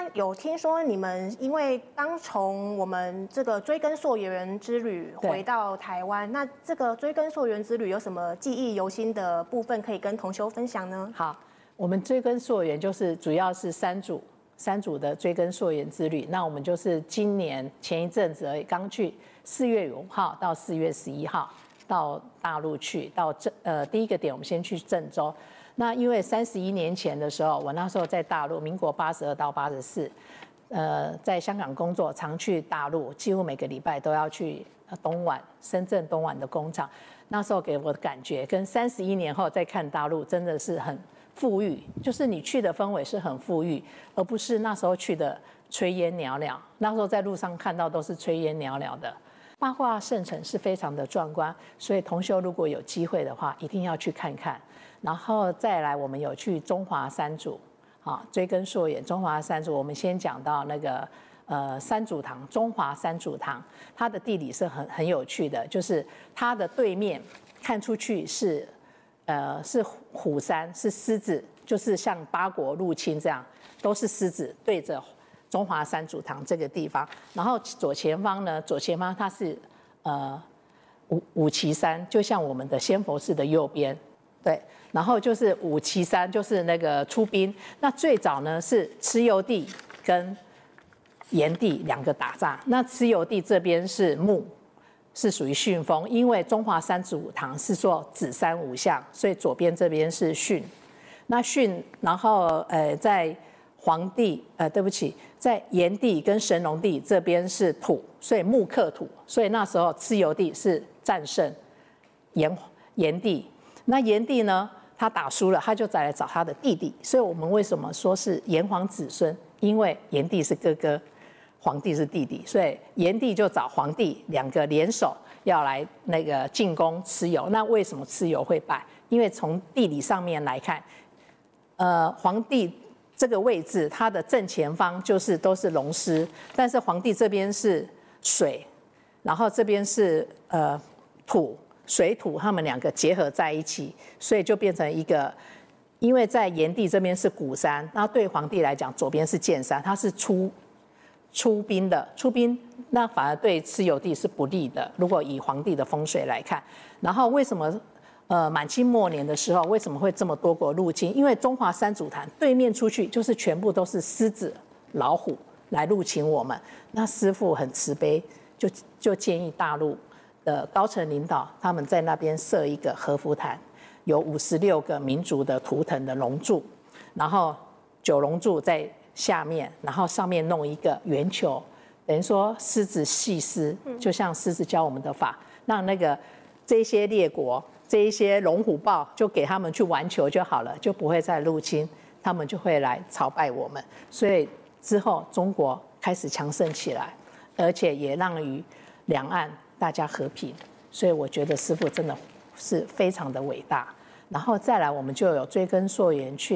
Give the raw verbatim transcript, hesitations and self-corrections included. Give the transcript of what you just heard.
有听说你们因为刚从我们这个追根溯源之旅回到台湾，那这个追根溯源之旅有什么记忆犹新的部分可以跟同修分享呢？ 好，我们追根溯源就是主要是三组三组的追根溯源之旅。那我们就是今年前一阵子而已，刚去四月五号到四月十一号到大陆去，到郑呃第一个点我们先去郑州。那因为三十一年前的时候，我那时候在大陆，民国八十二到八十四，呃，在香港工作，常去大陆，几乎每个礼拜都要去东莞、深圳东莞的工厂。那时候给我的感觉，跟三十一年后再看大陆，真的是很富裕，就是你去的氛围是很富裕，而不是那时候去的炊烟袅袅。那时候在路上看到都是炊烟袅袅的。八卦圣城是非常的壮观，所以同修如果有机会的话，一定要去看看。然后再来，我们有去中华三祖，啊，追根溯源，中华三祖，我们先讲到那个呃三祖堂，中华三祖堂，它的地理是很很有趣的，就是它的对面看出去是呃是虎山，是狮子，就是像八国入侵这样，都是狮子对着中华三祖堂这个地方，然后左前方呢，左前方它是呃五五旗山，就像我们的仙佛寺的右边。对，然后就是五旗山，就是那个出兵。那最早呢是蚩尤帝跟炎帝两个打仗。那蚩尤帝这边是木，是属于巽风，因为中华三祖堂是做子山五象，所以左边这边是巽。那巽，然后呃在黄帝，呃对不起，在炎帝跟神农帝这边是土，所以木克土，所以那时候蚩尤帝是战胜炎炎帝。那炎帝呢，他打输了，他就再来找他的弟弟。所以我们为什么说是炎黄子孙？因为炎帝是哥哥，黄帝是弟弟，所以炎帝就找黄帝两个联手要来那个进攻蚩尤。那为什么蚩尤会败？因为从地理上面来看，呃，黄帝这个位置，它的正前方就是都是龙狮，但是黄帝这边是水，然后这边是呃土。水土他们两个结合在一起，所以就变成一个，因为在炎帝这边是谷山，那对黄帝来讲，左边是剑山，它是出出兵的，出兵那反而对蚩尤帝是不利的。如果以黄帝的风水来看，然后为什么呃满清末年的时候为什么会这么多国入侵？因为中华三祖坛对面出去就是全部都是狮子、老虎来入侵我们，那师父很慈悲，就就建议大陆的高层领导，他们在那边设一个和福坛，有五十六个民族的图腾的龙柱，然后九龙柱在下面，然后上面弄一个圆球，等于说狮子戏狮，就像狮子教我们的法，让那个这些列国、这一些龙虎豹，就给他们去玩球就好了，就不会再入侵，他们就会来朝拜我们。所以之后中国开始强盛起来，而且也让于两岸大家和平，所以我觉得师父真的是非常的伟大。然后再来，我们就有追根溯源去